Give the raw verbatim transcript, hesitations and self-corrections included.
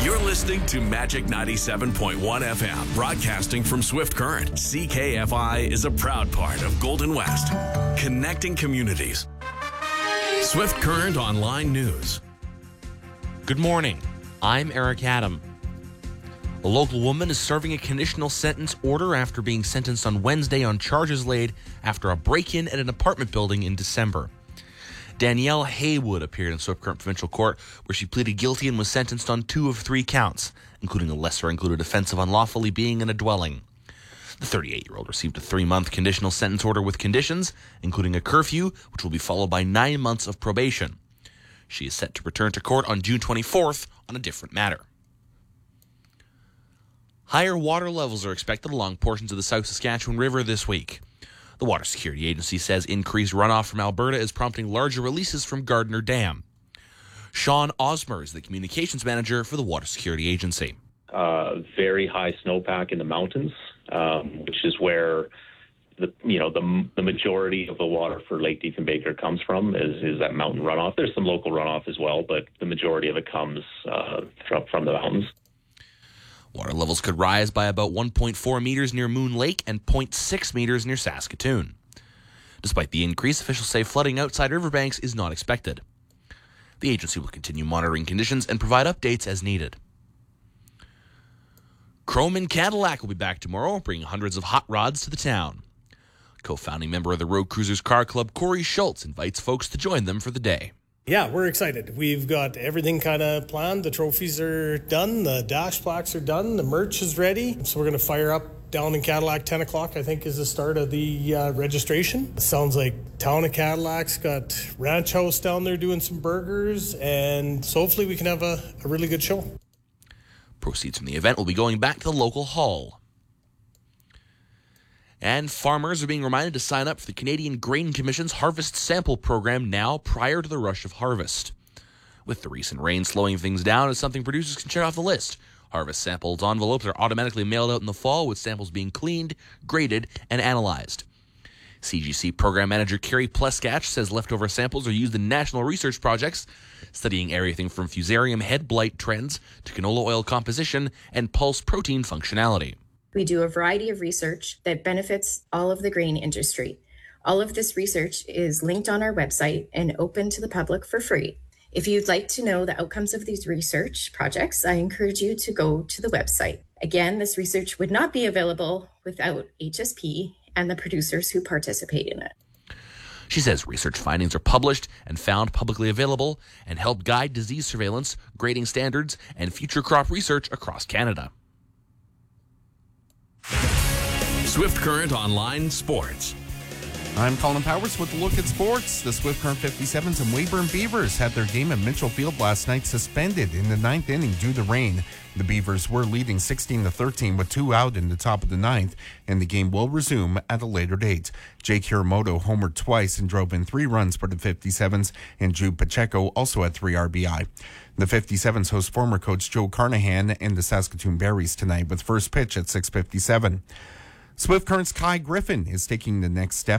You're listening to Magic ninety-seven point one F M, broadcasting from Swift Current. C K F I is a proud part of Golden West, connecting communities. Swift Current Online News. Good morning. I'm Eric Adam. A local woman is serving a conditional sentence order after being sentenced on Wednesday on charges laid after a break-in at an apartment building in December. Danielle Haywood appeared in Swift Current Provincial Court, where she pleaded guilty and was sentenced on two of three counts, including a lesser-included offense of unlawfully being in a dwelling. The thirty-eight-year-old received a three-month conditional sentence order with conditions, including a curfew, which will be followed by nine months of probation. She is set to return to court on June twenty-fourth on a different matter. Higher water levels are expected along portions of the South Saskatchewan River this week. The Water Security Agency says increased runoff from Alberta is prompting larger releases from Gardner Dam. Sean Osmer is the communications manager for the Water Security Agency. Uh, very high snowpack in the mountains, um, which is where the you know the the majority of the water for Lake Diefenbaker comes from is is that mountain runoff. There's some local runoff as well, but the majority of it comes uh, from from the mountains. Water levels could rise by about one point four meters near Moon Lake and zero point six meters near Saskatoon. Despite the increase, officials say flooding outside riverbanks is not expected. The agency will continue monitoring conditions and provide updates as needed. Chrome and Cadillac will be back tomorrow, bringing hundreds of hot rods to the town. Co-founding member of the Road Cruisers Car Club, Corey Schultz, invites folks to join them for the day. Yeah, we're excited. We've got everything kind of planned. The trophies are done. The dash plaques are done. The merch is ready. So we're going to fire up down in Cadillac. ten o'clock, I think, is the start of the uh, registration. It sounds like Town of Cadillac's got Ranch House down there doing some burgers. And so hopefully we can have a, a really good show. Proceeds from the event will be going back to the local hall. And farmers are being reminded to sign up for the Canadian Grain Commission's Harvest Sample Program now prior to the rush of harvest. With the recent rain slowing things down, it's something producers can check off the list. Harvest samples envelopes are automatically mailed out in the fall, with samples being cleaned, graded, and analyzed. C G C Program Manager Carrie Pleskach says leftover samples are used in national research projects, studying everything from fusarium head blight trends to canola oil composition and pulse protein functionality. We do a variety of research that benefits all of the grain industry. All of this research is linked on our website and open to the public for free. If you'd like to know the outcomes of these research projects, I encourage you to go to the website. Again, this research would not be available without H S P and the producers who participate in it. She says research findings are published and found publicly available and help guide disease surveillance, grading standards, and future crop research across Canada. Swift Current Online Sports. I'm Colin Powers with a look at sports. The Swift Current fifty-sevens and Weyburn Beavers had their game at Mitchell Field last night suspended in the ninth inning due to rain. The Beavers were leading sixteen to thirteen with two out in the top of the ninth, and the game will resume at a later date. Jake Hiramoto homered twice and drove in three runs for the fifty-sevens, and Jude Pacheco also had three R B I. The fifty-sevens host former coach Joe Carnahan and the Saskatoon Berries tonight with first pitch at six fifty-seven. Swift Current's Kai Griffin is taking the next step